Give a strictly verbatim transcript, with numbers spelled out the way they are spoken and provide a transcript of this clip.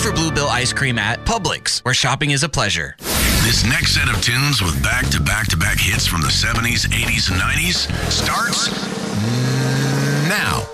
for Bluebell ice cream at Publix, where shopping is a pleasure. This next set of tunes with back-to-back-to-back hits from the seventies, eighties, and nineties starts now.